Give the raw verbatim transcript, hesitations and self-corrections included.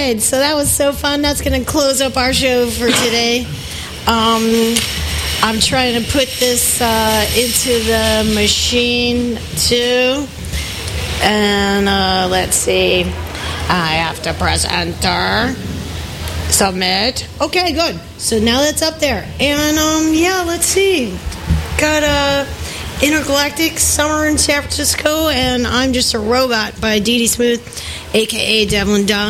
right, so that was so fun. That's going to close up our show for today. Um, I'm trying to put this uh, into the machine too. And uh, let's see. I have to press enter. Submit. Okay, good. So now that's up there. And um, yeah, let's see. Got a Intergalactic Summer in San Francisco, and I'm Just a Robot by Dee Dee Smooth, a k a. Devlin Dunn.